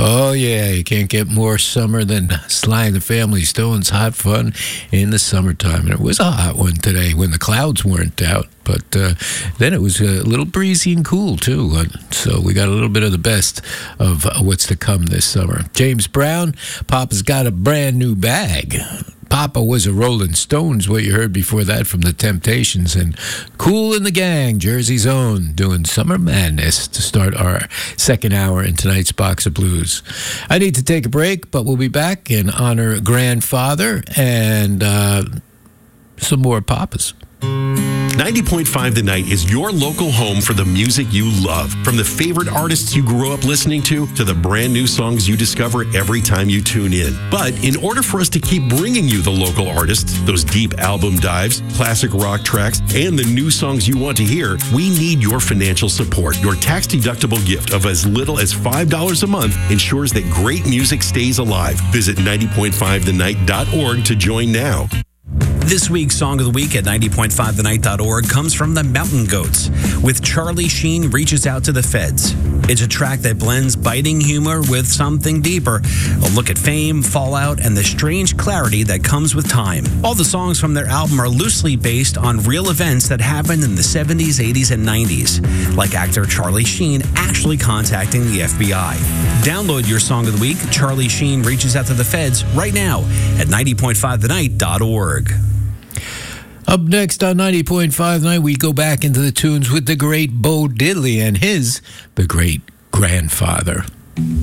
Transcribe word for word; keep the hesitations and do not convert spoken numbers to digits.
Oh, yeah, you can't get more summer than Sly and the Family Stone's Hot Fun in the summertime. And it was a hot one today when the clouds weren't out. But uh, then it was a little breezy and cool, too. Uh, so we got a little bit of the best of uh, what's to come this summer. James Brown, Papa's got a brand new bag. Papa was a Rolling Stones, what you heard before that from the Temptations, and Kool and the Gang, Jersey's own, doing Summer Madness to start our second hour in tonight's Box of Blues. I need to take a break, but we'll be back and honor grandfather and uh, some more Papas. ninety point five The Night is your local home for the music you love. From the favorite artists you grew up listening to, to the brand new songs you discover every time you tune in. But in order for us to keep bringing you the local artists, those deep album dives, classic rock tracks, and the new songs you want to hear, we need your financial support. Your tax-deductible gift of as little as five dollars a month ensures that great music stays alive. Visit ninety point five the night dot org to join now. This week's Song of the Week at ninety point five the night dot org comes from the Mountain Goats with Charlie Sheen Reaches Out to the Feds. It's a track that blends biting humor with something deeper, a look at fame, fallout, and the strange clarity that comes with time. All the songs from their album are loosely based on real events that happened in the seventies, eighties, and nineties, like actor Charlie Sheen actually contacting the F B I. Download your Song of the Week, Charlie Sheen Reaches Out to the Feds, right now at ninety point five the night dot org. Up next on ninety point five Night, we go back into the tunes with the great Bo Diddley and his The Great Grandfather.